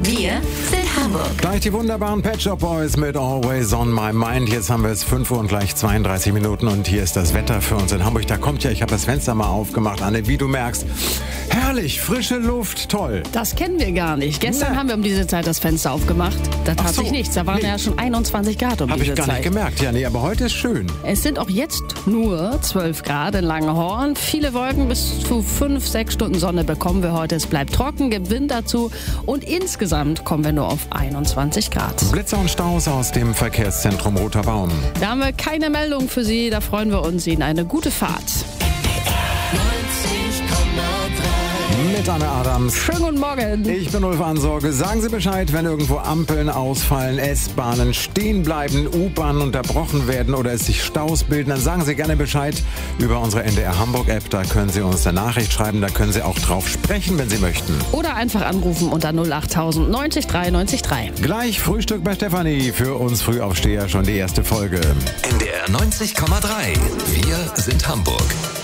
Wir sind Hamburg. Gleich die wunderbaren Pet Shop Boys mit Always on My Mind. Jetzt haben wir es 5 Uhr und gleich 32 Minuten und hier ist das Wetter für uns in Hamburg. Da kommt ja, ich habe das Fenster mal aufgemacht, Anne, wie du merkst. Herrlich, frische Luft, toll. Das kennen wir gar nicht. Gestern haben wir um diese Zeit das Fenster aufgemacht. Da tat sich nichts. Da waren ja schon 21 Grad um diese Zeit. Habe ich gar nicht gemerkt. Ja, nee, aber heute ist schön. Es sind auch jetzt nur 12 Grad in Langenhorn. Viele Wolken, bis zu 5-6 Stunden Sonne bekommen wir heute. Es bleibt trocken, gibt Wind dazu und insgesamt kommen wir nur auf 21 Grad. Blitzer und Staus aus dem Verkehrszentrum Roter Baum. Da haben wir keine Meldung für Sie. Da freuen wir uns Ihnen eine gute Fahrt. Mit Anne Adams. Schönen guten Morgen. Ich bin Ulf Ansorge. Sagen Sie Bescheid, wenn irgendwo Ampeln ausfallen, S-Bahnen stehen bleiben, U-Bahnen unterbrochen werden oder es sich Staus bilden, dann sagen Sie gerne Bescheid über unsere NDR Hamburg-App. Da können Sie uns eine Nachricht schreiben, da können Sie auch drauf sprechen, wenn Sie möchten. Oder einfach anrufen unter 08000 90 3 90 3. Gleich Frühstück bei Stefanie. Für uns Frühaufsteher schon die erste Folge. NDR 90,3. Wir sind Hamburg.